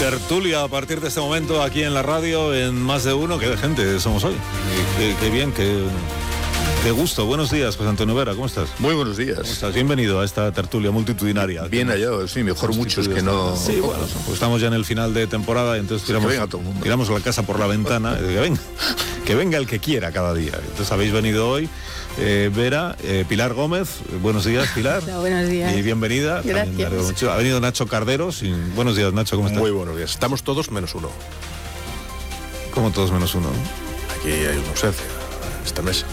Tertulia a partir de este momento aquí en la radio, en Más de Uno. Qué de gente somos hoy. Qué bien, qué gusto. Buenos días, José Antonio Vera, ¿cómo estás? Muy buenos días. ¿Cómo estás? Bienvenido a esta tertulia multitudinaria. Bien hallado, sí, mejor muchos que no... Sí, bueno, pues estamos ya en el final de temporada, entonces tiramos la casa por la ventana. Que venga el que quiera cada día. Entonces habéis venido hoy, Vera, Pilar Gómez. Buenos días, Pilar. Hola, buenos días. Y bienvenida. Gracias. Ha venido Nacho Carderos. Buenos días, Nacho, ¿cómo estás? Muy buenos días. Estamos todos menos uno. ¿Cómo todos menos uno? Aquí hay una ausencia, en esta mesa.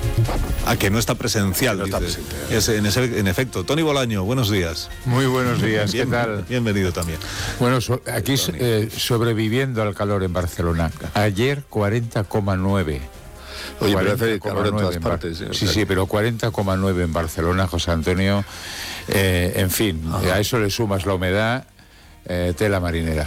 Que no está presencial. No está presente. En efecto. Tony Bolaño, buenos días. Muy buenos días, ¿qué tal? Bienvenido también. Bueno, aquí sobreviviendo al calor en Barcelona. Ayer 40,9. Oye, pero hace calor en todas partes. Sí, pero 40,9 en Barcelona, José Antonio. En fin, a eso le sumas la humedad, tela marinera.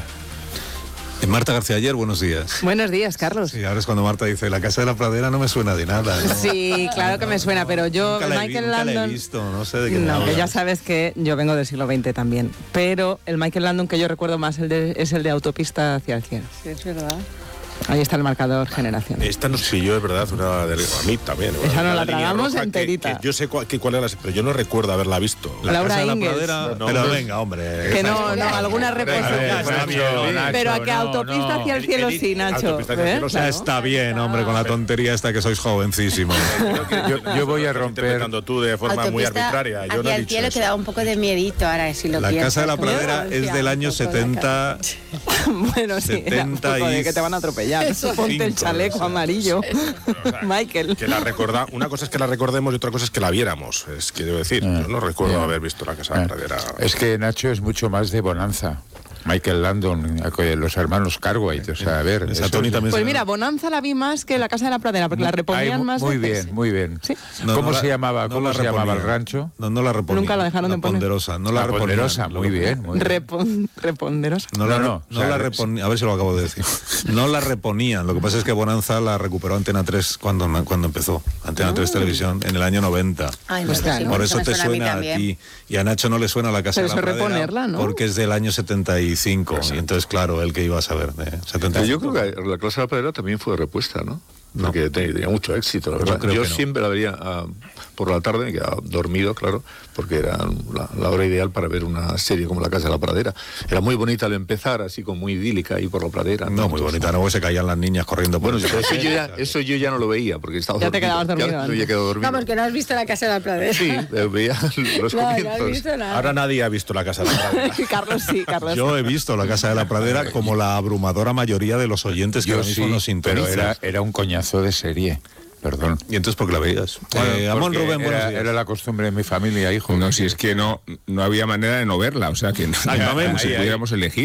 Marta García Ayer, buenos días. Buenos días, Carlos. Sí, ahora es cuando Marta dice, la Casa de la Pradera no me suena de nada, ¿no? Sí, claro que me suena, pero yo, nunca Michael la he Landon... visto, no sé de qué No, hablas. que ya sabes que yo vengo del siglo XX también, pero el Michael Landon que yo recuerdo más es el de Autopista hacia el cielo. Sí, es verdad. Ahí está el marcador generación. Esta nos pilló, es verdad, una de a mí también. Esa no la línea tragamos roja enterita. que yo sé cuál era, pero yo no recuerdo haberla visto. La Laura Casa de la Ingalls. Pradera, No, pero no, venga, hombre. Que no, alguna reposición. Pero a que Autopista hacia el cielo sí, Nacho. Autopista hacia el cielo, Ya está bien, hombre, con la tontería esta que sois jovencísimos. Yo voy a romper... Interpretando tú de forma muy arbitraria. Yo no hacia he el dicho cielo eso. que da un poco de miedito ahora, si lo La piensas. Casa de la Como Pradera Francia, es del año un poco 70... Bueno, sí, 70 de y que te van a atropellar. Ponte el chaleco amarillo, Michael. Que la una cosa es que la recordemos y otra cosa es que la viéramos. Es que debo decir, yo no recuerdo haber visto la Casa de la Pradera. Es que Nacho es mucho más de bonanza. Michael Landon, los hermanos Cartwright, o sea, a ver... Esa Tony también Pues se- mira, Bonanza la vi más que la Casa de la Pradera, porque la reponían más Muy veces. bien, muy bien. Sí. No, ¿Cómo no la- se llamaba? no ¿Cómo la se llamaba el reponía. rancho? No la reponían. Nunca la dejaron de poner. Ponderosa, no la La reponían. Ponderosa, muy bien. Muy bien. Reponderosa. No No, la reponían, a ver si lo acabo de decir. No la reponían, lo que pasa es que Bonanza la recuperó Antena 3 cuando empezó. Antena 3 Televisión en el año 90. Ay, Pues pues claro. Por eso eso te me suena suena a mí ti. Y a Nacho no le suena la Casa Pero de la eso Pradera. reponerla, ¿no? Porque es del año 75. Y entonces, claro, él que iba a saber de 75. Yo creo que la Casa de la Pradera también fue repuesta, ¿no? No. Porque tenía mucho éxito, la Yo verdad. creo Yo que no. siempre la vería por la tarde, me quedaba dormido, claro, porque era la hora ideal para ver una serie como La Casa de la Pradera. Era muy bonita al empezar, así como muy idílica ahí por la pradera. No, muy bonita, no, se caían las niñas corriendo por Bueno, el- eso yo ya no lo veía, porque estaba Ya te dormido. quedabas dormido Ya me antes. había quedado dormido. Vamos, que no has visto la Casa de la Pradera. Sí, veía los No, no has comienzos. visto nada. Ahora nadie ha visto la Casa de la Pradera. Carlos sí, Carlos. Yo he visto la Casa de la Pradera como la abrumadora mayoría de los oyentes que Yo ahora mismo sí, nos pero sintonizan. era un coñazo de serie. Perdón. ¿Y entonces por qué la veías? Amón Porque Rubén, buenos días. era la costumbre de mi familia, hijo. No, si es que no había manera de no verla, o sea que Ay, no, si ahí. pudiéramos elegir.